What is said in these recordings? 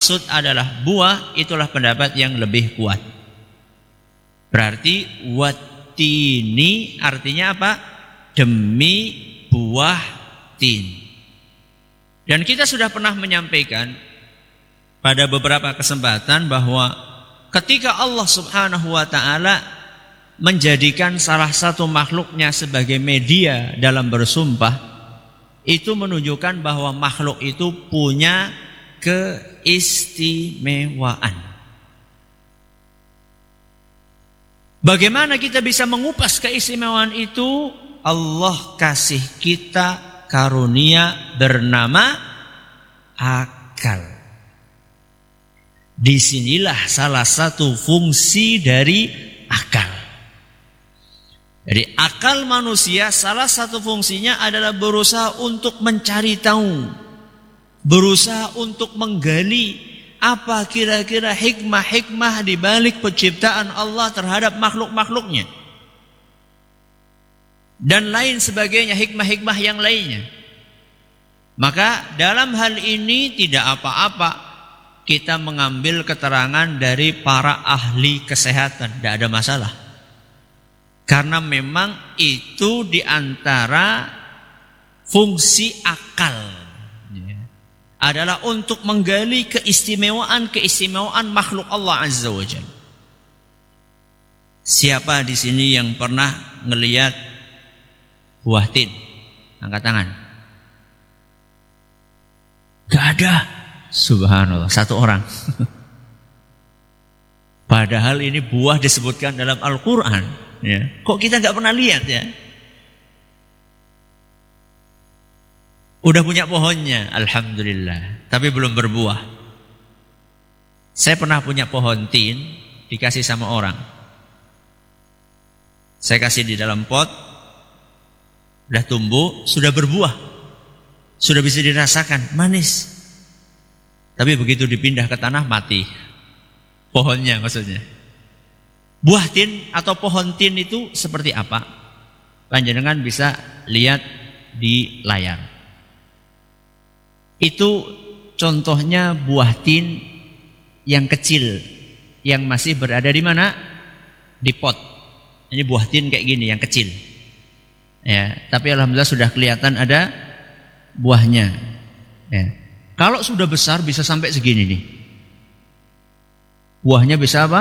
dimaksud adalah buah, itulah pendapat yang lebih kuat. Berarti watini artinya apa? Demi buah tin. Dan kita sudah pernah menyampaikan pada beberapa kesempatan bahwa ketika Allah Subhanahu wa ta'ala menjadikan salah satu makhluknya sebagai media dalam bersumpah, itu menunjukkan bahwa makhluk itu punya keistimewaan. Bagaimana kita bisa mengupas keistimewaan itu? Allah kasih kita karunia bernama akal. Disinilah salah satu fungsi dari akal. Jadi akal manusia salah satu fungsinya adalah berusaha untuk mencari tahu, berusaha untuk menggali apa kira-kira hikmah-hikmah di balik penciptaan Allah terhadap makhluk-makhluknya. Dan lain sebagainya, hikmah-hikmah yang lainnya. Maka dalam hal ini tidak apa-apa kita mengambil keterangan dari para ahli kesehatan, tidak ada masalah. Karena memang itu diantara fungsi akal, adalah untuk menggali keistimewaan makhluk Allah Azza wa Jalla. Siapa di sini yang pernah ngelihat buah tin? Angkat tangan. Gak ada. Subhanallah, satu orang. Padahal ini buah disebutkan dalam Al-Quran, ya. Kok kita gak pernah lihat, ya? Udah punya pohonnya, alhamdulillah, tapi belum berbuah. Saya pernah punya pohon tin, dikasih sama orang. Saya kasih di dalam pot, udah tumbuh, sudah berbuah, sudah bisa dirasakan, manis. Tapi begitu dipindah ke tanah, mati. Pohonnya maksudnya. Buah tin atau pohon tin itu seperti apa? Panjenengan bisa lihat di layar. Itu contohnya buah tin yang kecil, yang masih berada di mana? Di pot. Ini buah tin kayak gini, yang kecil. Ya, tapi alhamdulillah sudah kelihatan ada buahnya. Ya. Kalau sudah besar bisa sampai segini nih. Buahnya bisa apa?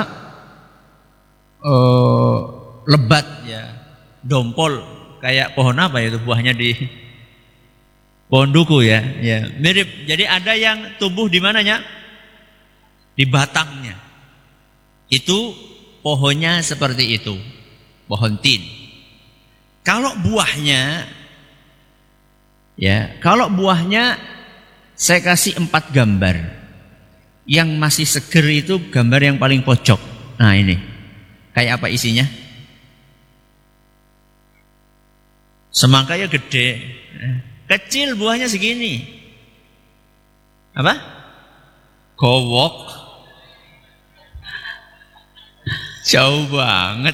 Lebat, ya, dompol, kayak pohon apa ya itu buahnya di pohon duku, ya, ya, mirip. Jadi ada yang tumbuh di mananya? Di batangnya. Itu pohonnya seperti itu, pohon tin. Kalau buahnya, ya, kalau buahnya saya kasih 4 gambar. Yang masih seger itu gambar yang paling pojok. Nah ini, kayak apa isinya? Semangkanya gede, kecil buahnya segini. Apa? Gowok. Jauh banget.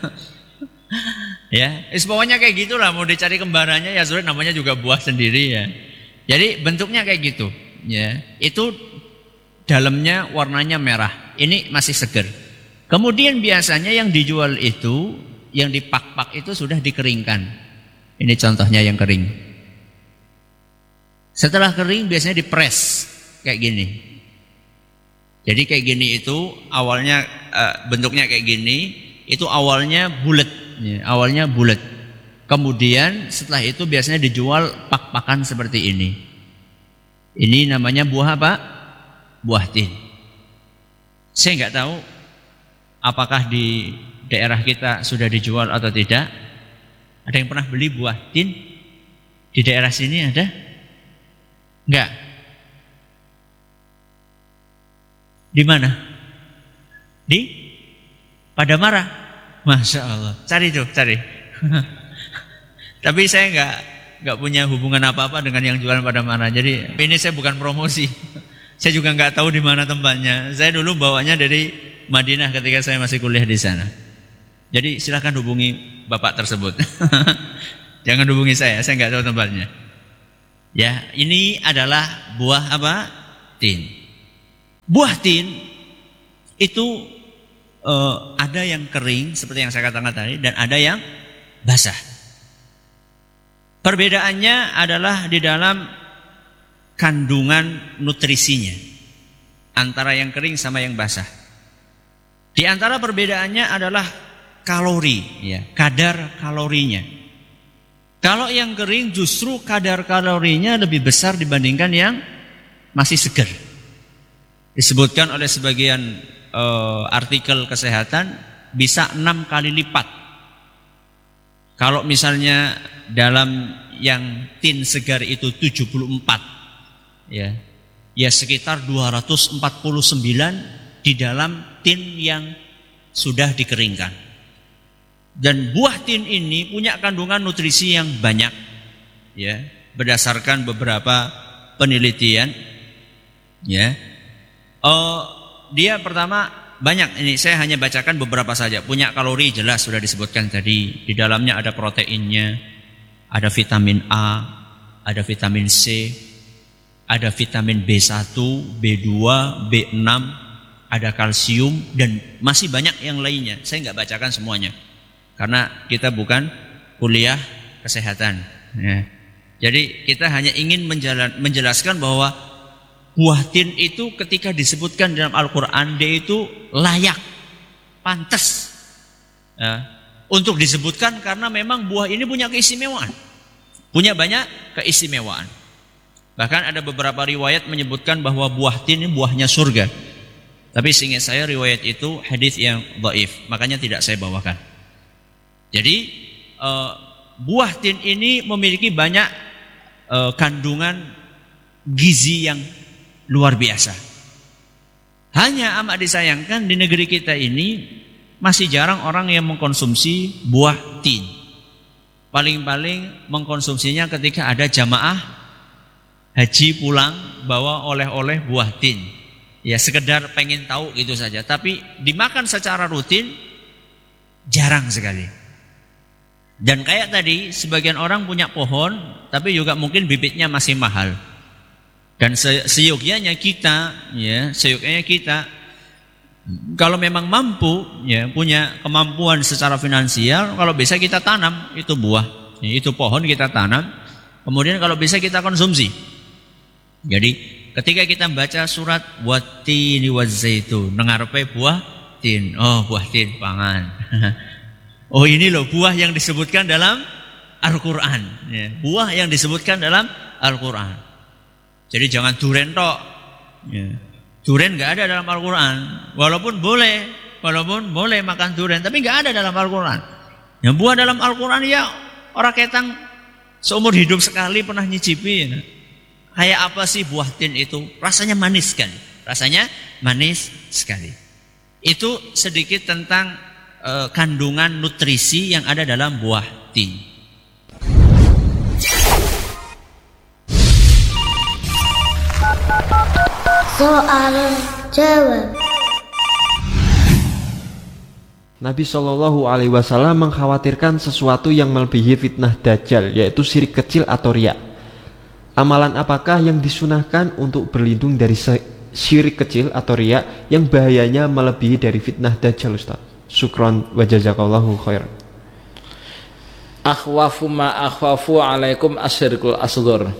Ya, pokoknya kayak gitulah. Mau dicari kembarannya ya sudah, namanya juga buah sendiri, ya. Jadi bentuknya kayak gitu, ya. Itu dalamnya warnanya merah. Ini masih seger. Kemudian biasanya yang dijual itu, yang dipak-pak itu sudah dikeringkan. Ini contohnya yang kering. Setelah kering biasanya dipres kayak gini. Jadi kayak gini itu awalnya bentuknya kayak gini, itu awalnya bulat, ya, awalnya bulat. Kemudian setelah itu biasanya dijual pak-pakan seperti ini. Ini namanya buah apa? Buah tin. Saya nggak tahu apakah di daerah kita sudah dijual atau tidak. Ada yang pernah beli buah tin? Di daerah sini ada? Enggak. Di mana? Di Padamara. Masya Allah. Cari tuh, cari. Tapi saya nggak punya hubungan apa-apa dengan yang jualan Padamara. Jadi ini saya bukan promosi. Saya juga nggak tahu di mana tempatnya. Saya dulu bawanya dari Madinah ketika saya masih kuliah di sana. Jadi silakan hubungi bapak tersebut. Jangan hubungi saya nggak tahu tempatnya. Ya, ini adalah buah apa? Tin. Buah tin itu ada yang kering seperti yang saya katakan tadi dan ada yang basah. Perbedaannya adalah di dalam kandungan nutrisinya antara yang kering sama yang basah. Di antara perbedaannya adalah kalori, ya, kadar kalorinya. Kalau yang kering justru kadar kalorinya lebih besar dibandingkan yang masih segar. Disebutkan oleh sebagian artikel kesehatan bisa 6 kali lipat. Kalau misalnya dalam yang tin segar itu 74, ya sekitar 249 di dalam tin yang sudah dikeringkan. Dan buah tin ini punya kandungan nutrisi yang banyak, ya, berdasarkan beberapa penelitian, ya. Dia pertama banyak, ini saya hanya bacakan beberapa saja. Punya kalori jelas sudah disebutkan tadi. Di dalamnya ada proteinnya, ada vitamin A, ada vitamin C, ada vitamin B1, B2, B6, ada kalsium dan masih banyak yang lainnya. Saya nggak bacakan semuanya karena kita bukan kuliah kesehatan, ya. Jadi kita hanya ingin menjelaskan bahwa buah tin itu ketika disebutkan dalam Al-Quran, dia itu layak, pantas, ya, untuk disebutkan karena memang buah ini punya keistimewaan, punya banyak keistimewaan. Bahkan ada beberapa riwayat menyebutkan bahwa buah tin ini buahnya surga. Tapi seingat saya riwayat itu hadis yang dhaif, makanya tidak saya bawakan. Jadi buah tin ini memiliki banyak kandungan gizi yang luar biasa. Hanya amat disayangkan di negeri kita ini masih jarang orang yang mengkonsumsi buah tin. Paling-paling mengkonsumsinya ketika ada jamaah haji pulang bawa oleh-oleh buah tin. Ya sekedar pengen tahu gitu saja. Tapi dimakan secara rutin jarang sekali. Dan kayak tadi sebagian orang punya pohon tapi juga mungkin bibitnya masih mahal. Dan seyogyanya kita, ya, kalau memang mampu, ya, punya kemampuan secara finansial, kalau bisa kita tanam itu buah, ya, itu pohon kita tanam, kemudian kalau bisa kita konsumsi. Jadi ketika kita baca surat wattini wazzaitun, ngarepe buah tin, oh buah tin pangan. Oh ini loh buah yang disebutkan dalam Al-Quran, ya, buah yang disebutkan dalam Al-Quran. Jadi jangan duren tok, ya. Duren nggak ada dalam Al-Quran. Walaupun boleh makan duren, tapi nggak ada dalam Al-Quran. Yang buah dalam Al-Quran ya orang ketang seumur hidup sekali pernah nyicipi. Ya. Kayak apa sih buah tin itu? Rasanya manis kan? Rasanya manis sekali. Itu sedikit tentang kandungan nutrisi yang ada dalam buah tin. Soal jawab. Nabi Shallallahu Alaihi Wasallam mengkhawatirkan sesuatu yang melebihi fitnah Dajjal, yaitu syirik kecil atau riya. Amalan apakah yang disunahkan untuk berlindung dari syirik kecil atau riya yang bahayanya melebihi dari fitnah Dajjal, Ustaz? Syukron wa jazakallahu khairan. Akhwafu ma akhwafu alaikum asyirkul asghar.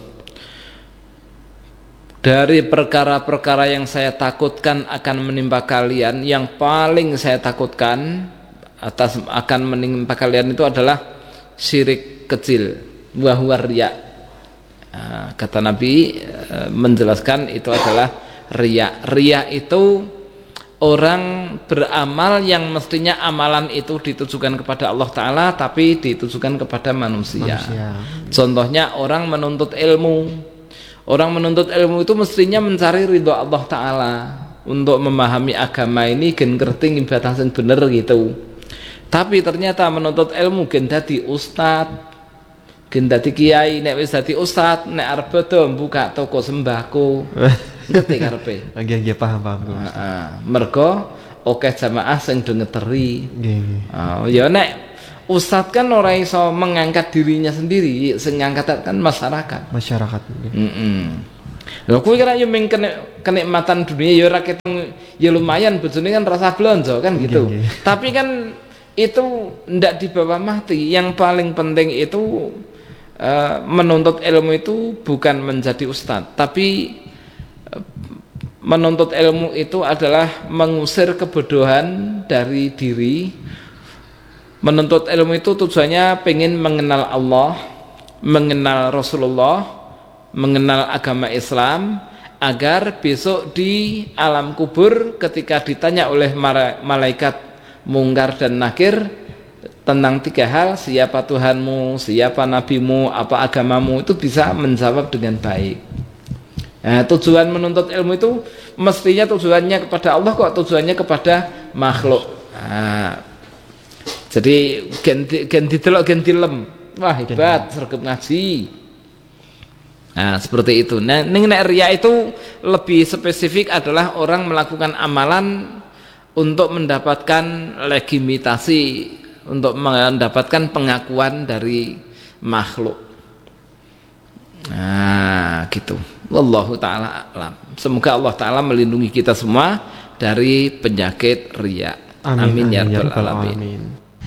Dari perkara-perkara yang saya takutkan akan menimpa kalian, yang paling saya takutkan akan menimpa kalian itu adalah syirik kecil, wa huwa riya. Kata Nabi menjelaskan itu adalah riya. Riya itu orang beramal yang mestinya amalan itu ditujukan kepada Allah Ta'ala tapi ditujukan kepada manusia. Contohnya orang menuntut ilmu. Orang menuntut ilmu itu mestinya mencari ridho Allah Ta'ala untuk memahami agama ini gen ngerti ibadah sing bener gitu. Tapi ternyata menuntut ilmu gen dadi ustad, gen dadi kiai, nek wis dadi ustad, nek arep bodho buka toko sembako. Ngerti karepe? Nggih paham. Mergo akeh jamaah sing do ngeteri. Nggih. Ya nek ustadz kan ora iso mengangkat dirinya sendiri, sing ngangkat kan masyarakat. Lho kuwi kira yo ming kenikmatan dunia ya ora ketung ya lumayan bojone kan rasa blonjo kan gitu. Tapi kan itu ndak di bawah mati. Yang paling penting itu menuntut ilmu itu bukan menjadi ustadz, tapi menuntut ilmu itu adalah mengusir kebodohan dari diri. Menuntut ilmu itu tujuannya pengen mengenal Allah, mengenal Rasulullah, mengenal agama Islam, agar besok di alam kubur ketika ditanya oleh malaikat Mungkar dan Nakir tentang 3 hal, siapa Tuhanmu, siapa nabimu, apa agamamu, itu bisa menjawab dengan baik. Nah, tujuan menuntut ilmu itu mestinya tujuannya kepada Allah kok, tujuannya kepada makhluk. Nah, jadi ganti delok ganti lem. Wah, hebat sergap ngaji. Nah, seperti itu. Nah, nek riya itu lebih spesifik adalah orang melakukan amalan untuk mendapatkan legitimasi, untuk mendapatkan pengakuan dari makhluk. Nah, gitu. Wallahu taala alam. Semoga Allah taala melindungi kita semua dari penyakit riya. Amin ya rabbal alamin.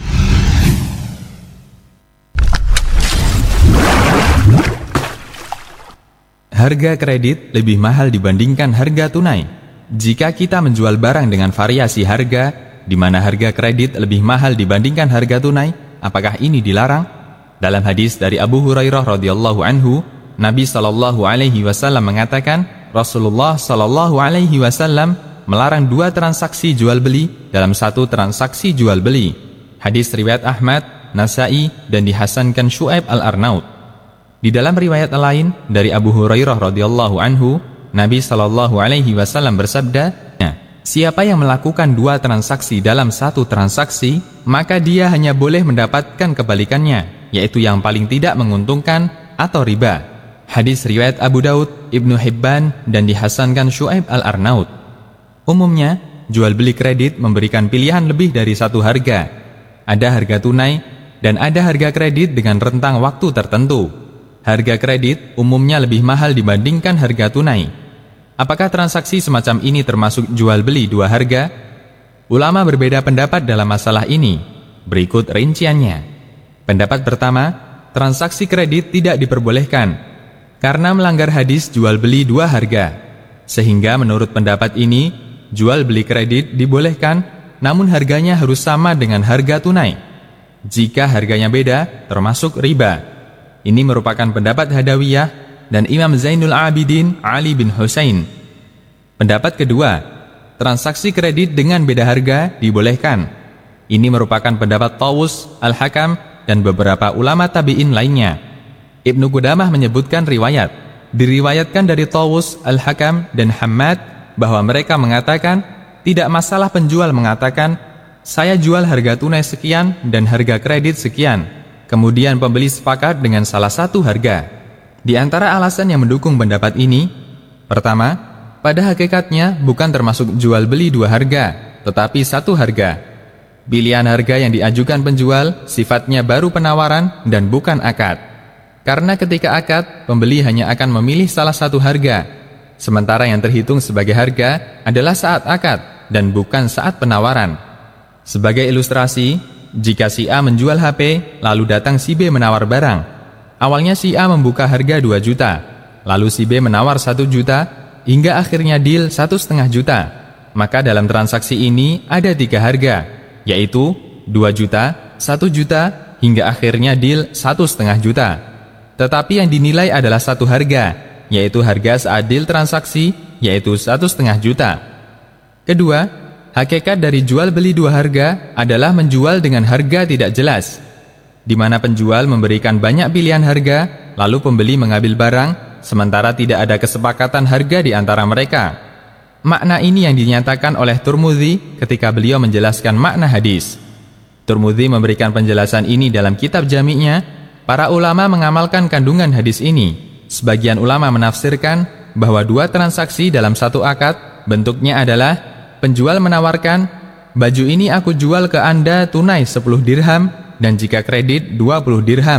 Harga kredit lebih mahal dibandingkan harga tunai. Jika kita menjual barang dengan variasi harga, di mana harga kredit lebih mahal dibandingkan harga tunai, apakah ini dilarang? Dalam hadis dari Abu Hurairah radhiyallahu anhu, Nabi sallallahu alaihi wasallam mengatakan, Rasulullah sallallahu alaihi wasallam melarang 2 transaksi jual beli dalam 1 transaksi jual beli. Hadis riwayat Ahmad, Nasai dan dihasankan Syu'aib Al-Arnaud. Di dalam riwayat lain dari Abu Hurairah radhiyallahu anhu, Nabi sallallahu alaihi wasallam bersabda, siapa yang melakukan 2 transaksi dalam 1 transaksi, maka dia hanya boleh mendapatkan kebalikannya, yaitu yang paling tidak menguntungkan atau riba. Hadis riwayat Abu Daud, Ibnu Hibban dan dihasankan Syu'aib Al-Arnaud. Umumnya, jual beli kredit memberikan pilihan lebih dari 1 harga. Ada harga tunai dan ada harga kredit dengan rentang waktu tertentu. Harga kredit umumnya lebih mahal dibandingkan harga tunai. Apakah transaksi semacam ini termasuk jual beli 2 harga? Ulama berbeda pendapat dalam masalah ini. Berikut rinciannya. Pendapat pertama, transaksi kredit tidak diperbolehkan karena melanggar hadis jual beli 2 harga. Sehingga menurut pendapat ini, jual beli kredit dibolehkan, namun harganya harus sama dengan harga tunai. Jika harganya beda, termasuk riba. Ini merupakan pendapat Hadawiyah dan Imam Zainul Abidin Ali bin Husain. Pendapat kedua, transaksi kredit dengan beda harga dibolehkan. Ini merupakan pendapat Tawus, Al-Hakam, dan beberapa ulama tabi'in lainnya. Ibnu Qudamah menyebutkan riwayat. Diriwayatkan dari Tawus, Al-Hakam, dan Hammad bahwa mereka mengatakan, tidak masalah penjual mengatakan, saya jual harga tunai sekian dan harga kredit sekian. Kemudian pembeli sepakat dengan salah satu harga. Di antara alasan yang mendukung pendapat ini, pertama, pada hakikatnya bukan termasuk jual beli 2 harga, tetapi 1 harga. Pilihan harga yang diajukan penjual sifatnya baru penawaran dan bukan akad. Karena ketika akad, pembeli hanya akan memilih salah satu harga, sementara yang terhitung sebagai harga adalah saat akad dan bukan saat penawaran. Sebagai ilustrasi, jika si A menjual HP, lalu datang si B menawar barang. Awalnya si A membuka harga 2 juta, lalu si B menawar 1 juta, hingga akhirnya deal 1,5 juta. Maka dalam transaksi ini ada 3 harga, yaitu 2 juta, 1 juta, hingga akhirnya deal 1,5 juta. Tetapi yang dinilai adalah 1 harga, yaitu harga saat deal transaksi, yaitu 1,5 juta. Kedua, hakikat dari jual beli 2 harga adalah menjual dengan harga tidak jelas, di mana penjual memberikan banyak pilihan harga, lalu pembeli mengambil barang, sementara tidak ada kesepakatan harga di antara mereka. Makna ini yang dinyatakan oleh Tirmidzi ketika beliau menjelaskan makna hadis. Tirmidzi memberikan penjelasan ini dalam kitab Jami'-nya. Para ulama mengamalkan kandungan hadis ini. Sebagian ulama menafsirkan bahwa 2 transaksi dalam 1 akad bentuknya adalah penjual menawarkan, baju ini aku jual ke Anda tunai 10 dirham dan jika kredit 20 dirham.